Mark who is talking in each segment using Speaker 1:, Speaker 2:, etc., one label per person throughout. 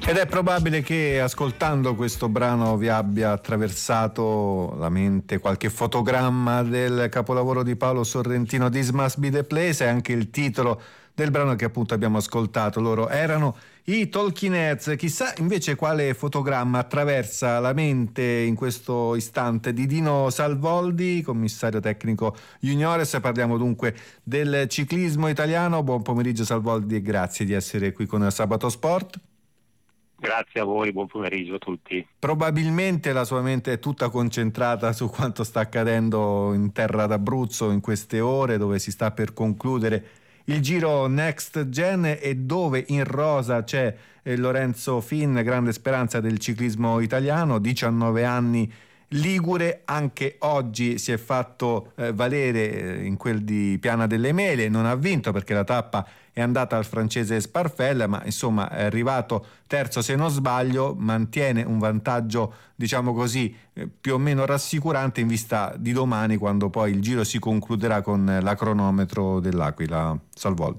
Speaker 1: Ed è probabile che ascoltando questo brano vi abbia attraversato la mente qualche fotogramma del capolavoro di Paolo Sorrentino, This Must Be the Place, e anche il titolo del brano che appunto abbiamo ascoltato. Loro erano i Talking Heads. Chissà invece quale fotogramma attraversa la mente in questo istante di Dino Salvoldi, commissario tecnico juniores. Parliamo dunque del ciclismo italiano. Buon pomeriggio Salvoldi e grazie di essere qui con Sabato Sport.
Speaker 2: Grazie a voi, buon pomeriggio a tutti.
Speaker 1: Probabilmente la sua mente è tutta concentrata su quanto sta accadendo in terra d'Abruzzo in queste ore, dove si sta per concludere il Giro Next Gen e dove in rosa c'è Lorenzo Fin, grande speranza del ciclismo italiano, 19 anni ligure. Anche oggi si è fatto valere in quel di Piana delle Mele, non ha vinto perché la tappa è andata al francese Sparfella, ma insomma è arrivato terzo se non sbaglio, mantiene un vantaggio diciamo così più o meno rassicurante in vista di domani, quando poi il giro si concluderà con la cronometro dell'Aquila. Salvoldi.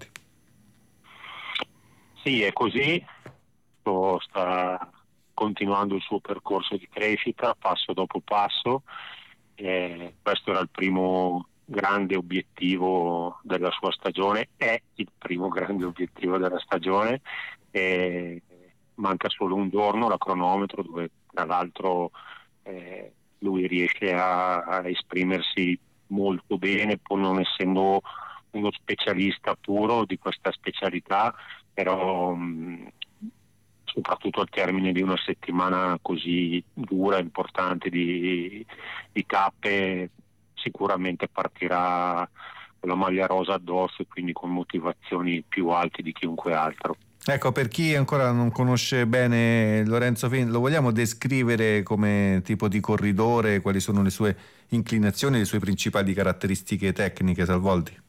Speaker 2: Sì, è così, sta continuando il suo percorso di crescita passo dopo passo, questo era il primo grande obiettivo della sua stagione, è il primo grande obiettivo della stagione, manca solo un giorno la cronometro, dove tra l'altro lui riesce a esprimersi molto bene, pur non essendo uno specialista puro di questa specialità, però soprattutto al termine di una settimana così dura e importante di tappe, sicuramente partirà con la maglia rosa addosso e quindi con motivazioni più alte di chiunque altro.
Speaker 1: Ecco, per chi ancora non conosce bene Lorenzo Fin, lo vogliamo descrivere come tipo di corridore? Quali sono le sue inclinazioni, le sue principali caratteristiche tecniche, Salvoldi?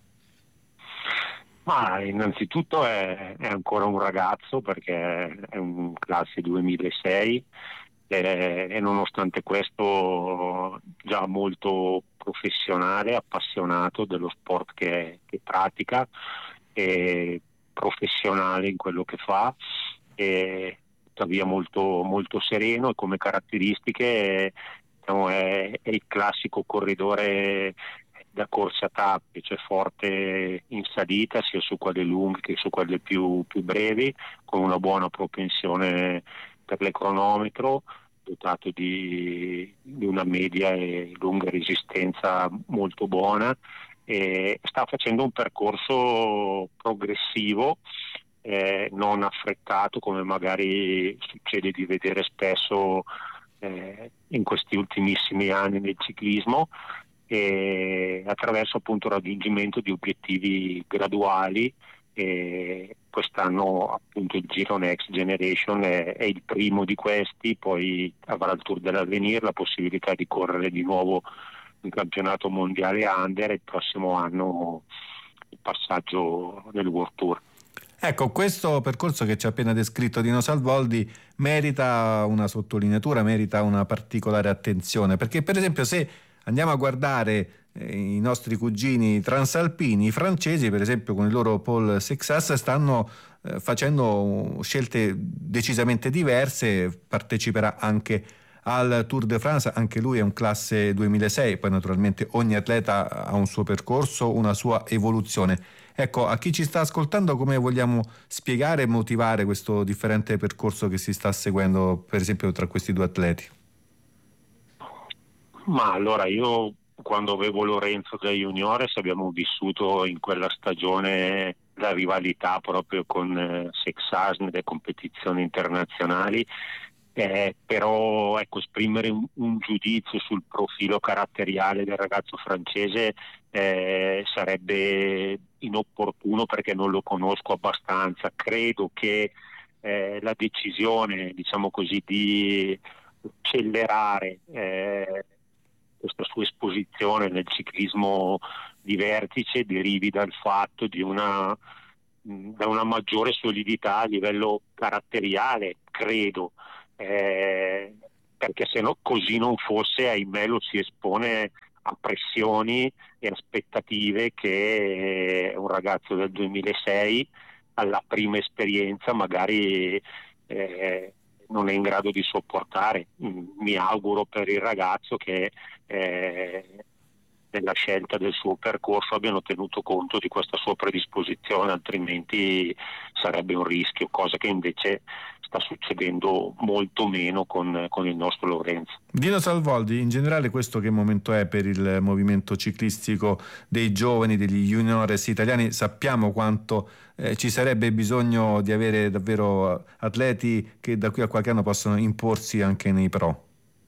Speaker 2: Ma innanzitutto è ancora un ragazzo, perché è un classe 2006 e nonostante questo già molto professionale, appassionato dello sport che pratica, e professionale in quello che fa, e tuttavia molto, molto sereno, e come caratteristiche diciamo, è il classico corridore da corsa a tappe, cioè forte in salita sia su quelle lunghe che su quelle più brevi, con una buona propensione per le cronometro, dotato di una media e lunga resistenza molto buona, e sta facendo un percorso progressivo, non affrettato come magari succede di vedere spesso in questi ultimissimi anni nel ciclismo, e attraverso appunto il raggiungimento di obiettivi graduali. E quest'anno appunto il Giro Next Generation è il primo di questi, poi avrà il Tour dell'Avenir, la possibilità di correre di nuovo un campionato mondiale under, e il prossimo anno il passaggio nel World Tour.
Speaker 1: Ecco, questo percorso che ci ha appena descritto Dino Salvoldi merita una sottolineatura, merita una particolare attenzione, perché per esempio se andiamo a guardare i nostri cugini transalpini, i francesi per esempio con il loro Paul Sexas stanno facendo scelte decisamente diverse. Parteciperà anche al Tour de France, anche lui è un classe 2006, poi naturalmente ogni atleta ha un suo percorso, una sua evoluzione. Ecco, a chi ci sta ascoltando come vogliamo spiegare e motivare questo differente percorso che si sta seguendo per esempio tra questi due atleti?
Speaker 2: Ma allora, io quando avevo Lorenzo da juniores abbiamo vissuto in quella stagione la rivalità proprio con Sexas nelle competizioni internazionali, però ecco, esprimere un giudizio sul profilo caratteriale del ragazzo francese sarebbe inopportuno, perché non lo conosco abbastanza. Credo che la decisione, diciamo così, di accelerare questa sua esposizione nel ciclismo di vertice derivi dal fatto di da una maggiore solidità a livello caratteriale, credo, perché se no, così non fosse, ahimè lo si espone a pressioni e aspettative che un ragazzo del 2006 alla prima esperienza magari non è in grado di sopportare. Mi auguro per il ragazzo che nella scelta del suo percorso abbiano tenuto conto di questa sua predisposizione, altrimenti sarebbe un rischio, cosa che invece sta succedendo molto meno con il nostro Lorenzo.
Speaker 1: Dino Salvoldi, in generale questo che momento è per il movimento ciclistico dei giovani, degli juniores italiani? Sappiamo quanto ci sarebbe bisogno di avere davvero atleti che da qui a qualche anno possono imporsi anche nei pro.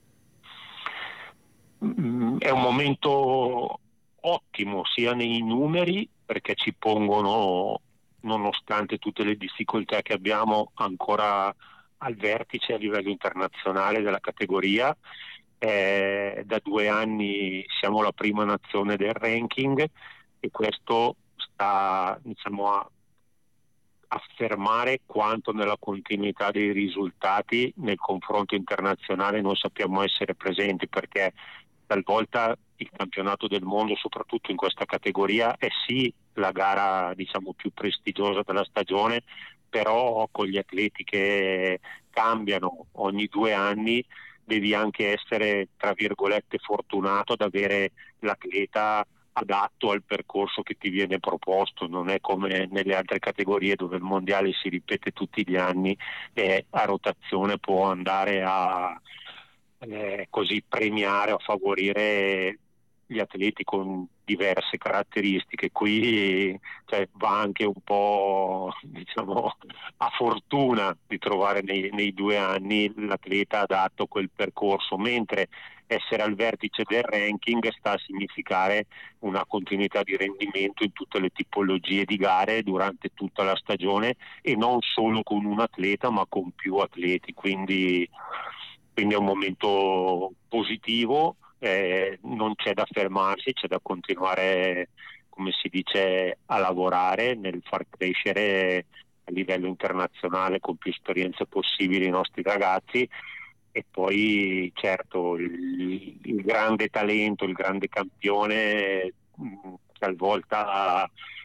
Speaker 2: È un momento ottimo sia nei numeri, perché ci pongono, nonostante tutte le difficoltà che abbiamo, ancora al vertice a livello internazionale della categoria. Da 2 anni siamo la prima nazione del ranking e questo sta, diciamo, a affermare quanto nella continuità dei risultati nel confronto internazionale noi sappiamo essere presenti, perché talvolta il campionato del mondo, soprattutto in questa categoria, è sì la gara, diciamo, più prestigiosa della stagione, però con gli atleti che cambiano ogni 2 anni devi anche essere, tra virgolette, fortunato ad avere l'atleta adatto al percorso che ti viene proposto. Non è come nelle altre categorie dove il mondiale si ripete tutti gli anni e a rotazione può andare a così premiare o favorire gli atleti con diverse caratteristiche. Qui va anche un po', diciamo, a fortuna di trovare nei 2 anni l'atleta adatto a quel percorso, mentre essere al vertice del ranking sta a significare una continuità di rendimento in tutte le tipologie di gare durante tutta la stagione, e non solo con un atleta ma con più atleti, quindi è un momento positivo. Non c'è da fermarsi, c'è da continuare, come si dice, a lavorare nel far crescere a livello internazionale con più esperienze possibili i nostri ragazzi. E poi certo il grande talento, il grande campione talvolta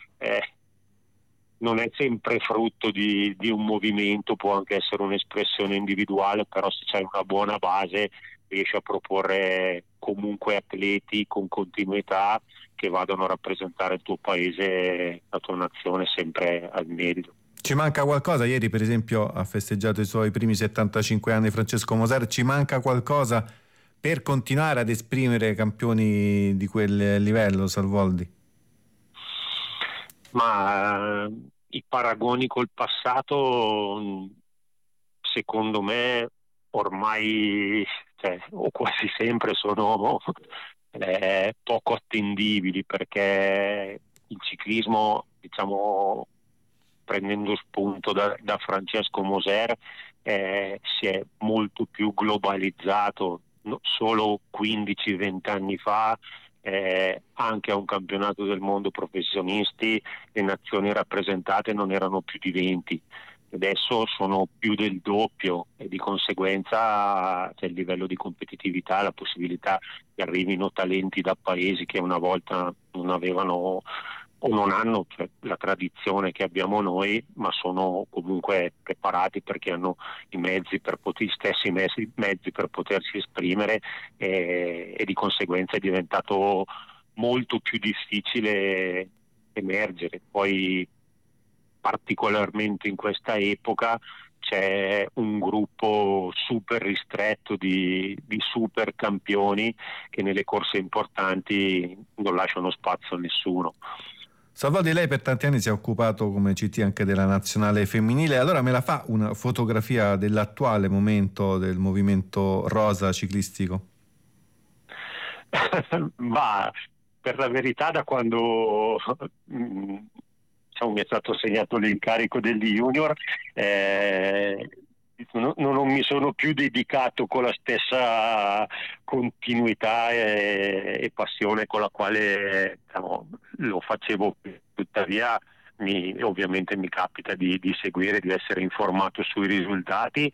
Speaker 2: non è sempre frutto di un movimento, può anche essere un'espressione individuale, però se c'è una buona base riesci a proporre comunque atleti con continuità che vadano a rappresentare il tuo paese, la tua nazione, sempre al meglio.
Speaker 1: Ci manca qualcosa? Ieri per esempio ha festeggiato i suoi primi 75 anni Francesco Moser. Ci manca qualcosa per continuare ad esprimere campioni di quel livello, Salvoldi?
Speaker 2: Ma i paragoni col passato secondo me ormai, o quasi sempre, sono poco attendibili, perché il ciclismo, diciamo, prendendo spunto da Francesco Moser, si è molto più globalizzato. Solo 15-20 anni fa, anche a un campionato del mondo professionisti, le nazioni rappresentate non erano più di 20, adesso sono più del doppio, e di conseguenza c'è il livello di competitività, la possibilità che arrivino talenti da paesi che una volta non avevano o non hanno la tradizione che abbiamo noi, ma sono comunque preparati perché hanno i mezzi per gli stessi mezzi per potersi esprimere, e di conseguenza è diventato molto più difficile emergere. Poi particolarmente in questa epoca c'è un gruppo super ristretto di super campioni che nelle corse importanti non lasciano spazio a nessuno.
Speaker 1: Salvoldi, lei per tanti anni si è occupato come CT anche della nazionale femminile, allora me la fa una fotografia dell'attuale momento del movimento rosa ciclistico?
Speaker 2: Ma per la verità, da quando mi è stato assegnato l'incarico degli junior, non mi sono più dedicato con la stessa continuità e passione con la quale lo facevo. Tuttavia ovviamente mi capita di seguire, di essere informato sui risultati,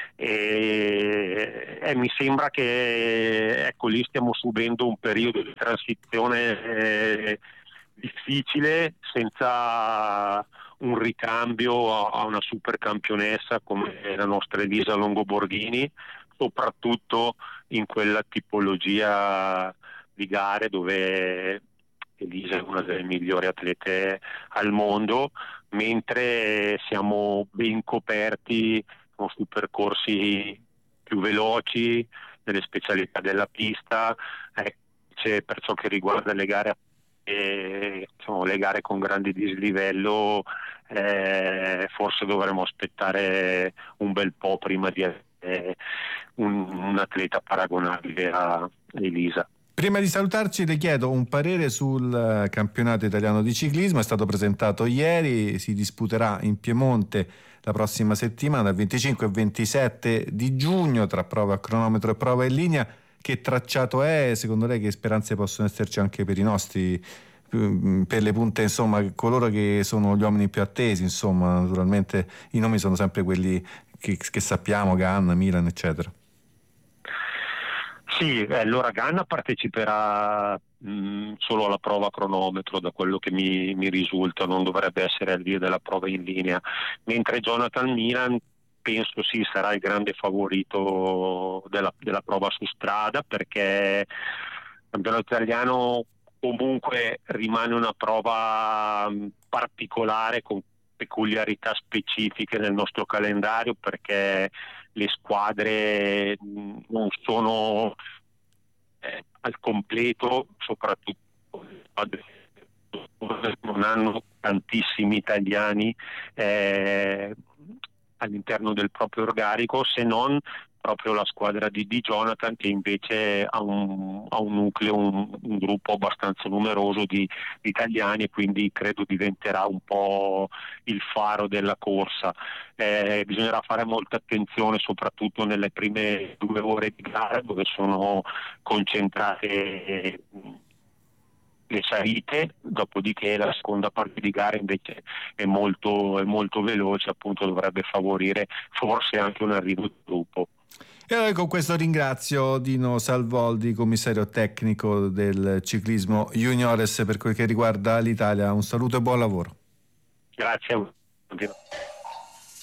Speaker 2: e mi sembra che lì stiamo subendo un periodo di transizione difficile, senza un ricambio a una super campionessa come la nostra Elisa Longoborghini, soprattutto in quella tipologia di gare dove Elisa è una delle migliori atlete al mondo, mentre siamo ben coperti su percorsi più veloci, delle specialità della pista. Per ciò che riguarda le gare, le gare con grande dislivello, forse dovremmo aspettare un bel po' prima di avere un atleta paragonabile a Elisa.
Speaker 1: Prima di salutarci le chiedo un parere sul campionato italiano di ciclismo. È stato presentato ieri, si disputerà in Piemonte la prossima settimana, dal 25 al 27 di giugno, tra prova a cronometro e prova in linea. Che tracciato è? Secondo lei che speranze possono esserci anche per i nostri, per le punte, insomma, coloro che sono gli uomini più attesi? Insomma, naturalmente i nomi sono sempre quelli che sappiamo, Ganna, Milan, eccetera.
Speaker 2: Sì, allora Ganna parteciperà solo alla prova a cronometro, da quello che mi risulta, non dovrebbe essere al via della prova in linea, mentre Jonathan Milan penso sì sarà il grande favorito della prova su strada, perché il campionato italiano comunque rimane una prova particolare, con peculiarità specifiche nel nostro calendario, perché le squadre non sono al completo, soprattutto non hanno tantissimi italiani all'interno del proprio organico, se non proprio la squadra di Jonathan, che invece ha un nucleo, un gruppo abbastanza numeroso di italiani, e quindi credo diventerà un po' il faro della corsa. Bisognerà fare molta attenzione soprattutto nelle prime 2 ore di gara, dove sono concentrate le salite, dopodiché la seconda parte di gara invece è molto veloce, appunto dovrebbe favorire forse anche un arrivo di gruppo.
Speaker 1: E allora con questo ringrazio Dino Salvoldi, commissario tecnico del ciclismo juniores per quel che riguarda l'Italia. Un saluto e buon lavoro.
Speaker 2: Grazie a voi.